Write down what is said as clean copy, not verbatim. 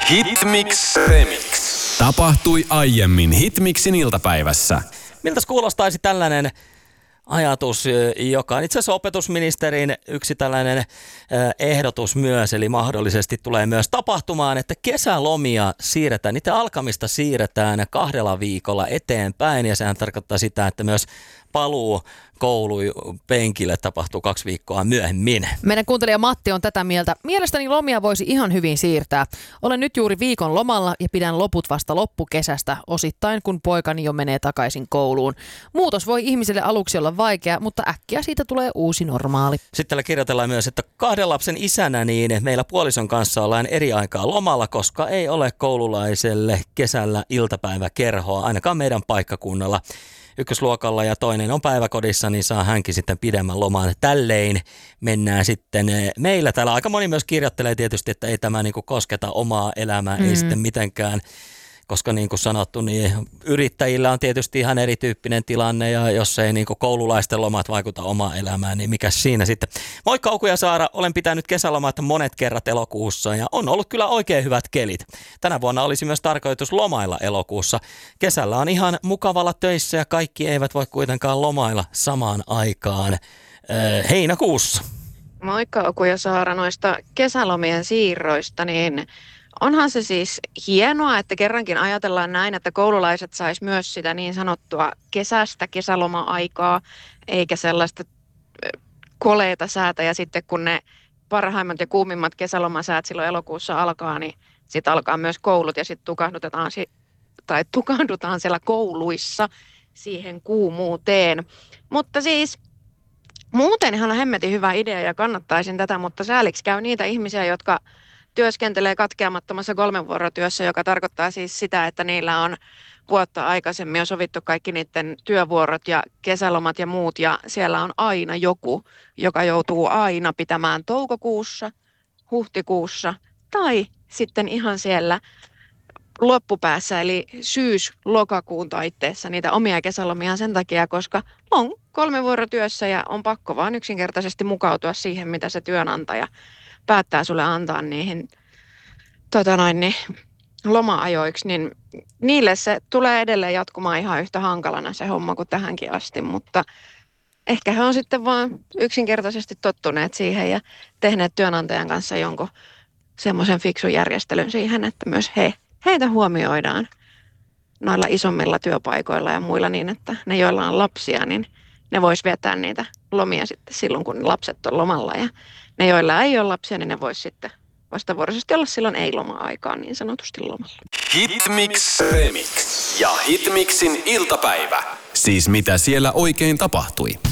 Hitmix Remix. Tapahtui aiemmin Hitmixin iltapäivässä. Miltä kuulostaisi tällainen ajatus, joka on itse asiassa opetusministerin yksi tällainen ehdotus myös, eli mahdollisesti tulee myös tapahtumaan, että kesälomia siirretään, niiden alkamista siirretään 2 viikolla eteenpäin, ja sehän tarkoittaa sitä, että myös paluu koulupenkille tapahtuu 2 viikkoa myöhemmin. Meidän kuuntelija Matti on tätä mieltä. Mielestäni lomia voisi ihan hyvin siirtää. Olen nyt juuri viikon lomalla ja pidän loput vasta loppukesästä, osittain kun poikani jo menee takaisin kouluun. Muutos voi ihmiselle aluksi olla vaikea, mutta äkkiä siitä tulee uusi normaali. Sitten täällä kirjoitellaan myös, että 2 lapsen isänä niin meillä puolison kanssa ollaan eri aikaa lomalla, koska ei ole koululaiselle kesällä iltapäiväkerhoa, ainakaan meidän paikkakunnalla. Ykkösluokalla ja toinen on päiväkodissa, niin saa hänkin sitten pidemmän loman. Tällein mennään sitten. Meillä täällä aika moni myös kirjoittelee tietysti, että ei tämä niinku kosketa omaa elämää, ei sitten mitenkään. Koska niin kuin sanottu, niin yrittäjillä on tietysti ihan erityyppinen tilanne, ja jos ei niin kuin koululaisten lomat vaikuta omaan elämään, niin mikä siinä sitten. Moikka Ouku ja Saara, olen pitänyt kesälomat monet kerrat elokuussa ja on ollut kyllä oikein hyvät kelit. Tänä vuonna olisi myös tarkoitus lomailla elokuussa. Kesällä on ihan mukavalla töissä ja kaikki eivät voi kuitenkaan lomailla samaan aikaan heinäkuussa. Moikka Ouku ja Saara, noista kesälomien siirroista, niin onhan se siis hienoa, että kerrankin ajatellaan näin, että koululaiset sais myös sitä niin sanottua kesäloma-aikaa, eikä sellaista koleita säätä. Ja sitten kun ne parhaimmat ja kuumimmat kesälomasäät silloin elokuussa alkaa, niin sitten alkaa myös koulut ja sitten tukahdutaan siellä kouluissa siihen kuumuuteen. Mutta siis muuten ihan hemmetin hyvä idea ja kannattaisin tätä, mutta sääliksi käy niitä ihmisiä, jotka työskentelee katkeamattomassa 3-vuorotyössä, joka tarkoittaa siis sitä, että niillä on vuotta aikaisemmin jo sovittu kaikki niiden työvuorot ja kesälomat ja muut, ja siellä on aina joku, joka joutuu aina pitämään toukokuussa, huhtikuussa tai sitten ihan siellä loppupäässä, eli syys-lokakuun taitteessa niitä omia kesälomia sen takia, koska on 3-vuorotyössä ja on pakko vaan yksinkertaisesti mukautua siihen, mitä se työnantaja päättää sulle antaa niihin loma-ajoiksi, niin niille se tulee edelleen jatkumaan ihan yhtä hankalana se homma kuin tähänkin asti, mutta ehkä he on sitten vaan yksinkertaisesti tottuneet siihen ja tehneet työnantajan kanssa jonkun semmoisen fiksun järjestelyn siihen, että myös heitä huomioidaan noilla isommilla työpaikoilla ja muilla niin, että ne joilla on lapsia, niin ne vois viettää niitä lomia sitten silloin, kun lapset on lomalla, ja ne, joilla ei ole lapsia, niin ne vois sitten vastavuoroisesti olla silloin ei-loma-aikaan niin sanotusti lomalla. Hitmix Remix ja Hitmixin iltapäivä. Siis mitä siellä oikein tapahtui?